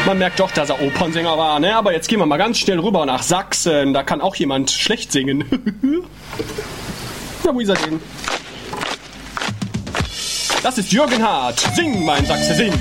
Man merkt doch, dass er Opernsänger war, ne? Aber jetzt gehen wir mal ganz schnell rüber nach Sachsen. Da kann auch jemand schlecht singen. Ja, wo ist er denn? Das ist Jürgen Hart. Sing, mein Sachse, sing.